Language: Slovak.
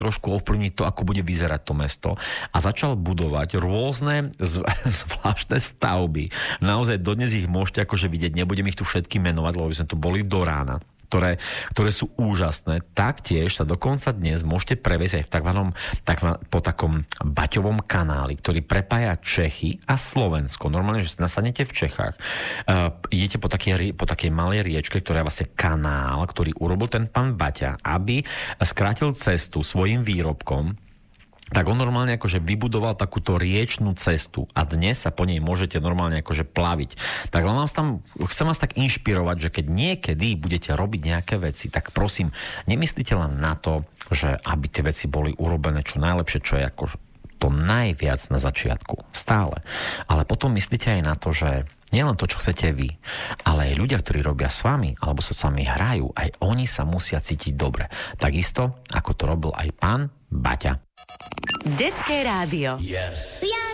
trošku ovplyvniť to, ako bude vyzerať to mesto a začal budovať rôzne zvláštne stavby. Naozaj dodnes ich môžete akože vidieť, nebudem ich tu všetky menovať, lebo by sme tu boli do rána. Ktoré sú úžasné. Taktiež sa dokonca dnes môžete previesť aj po takom baťovom kanáli, ktorý prepája Čechy a Slovensko. Normálne, že nasadnete v Čechách, idete po takej malej riečke, ktorá je vlastne kanál, ktorý urobil ten pán Baťa, aby skrátil cestu svojim výrobkom. Tak on normálne akože vybudoval takúto riečnú cestu a dnes sa po nej môžete normálne akože plaviť. Tak chcem vás tak inšpirovať, že keď niekedy budete robiť nejaké veci, tak prosím, nemyslíte len na to, že aby tie veci boli urobené čo najlepšie, čo je ako to najviac na začiatku. Stále. Ale potom myslíte aj na to, že nielen to, čo chcete vy, ale aj ľudia, ktorí robia s vami, alebo sa s vami hrajú, aj oni sa musia cítiť dobre. Takisto, ako to robil aj pán Baťa. Detské rádio. Yes.